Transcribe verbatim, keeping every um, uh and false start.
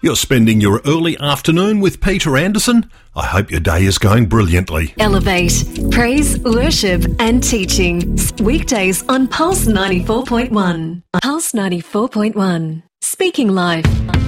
You're spending your early afternoon with Peter Anderson. I hope your day is going brilliantly. Elevate, praise, worship and teaching. Weekdays on Pulse ninety-four point one. Pulse ninety-four point one. Speaking life.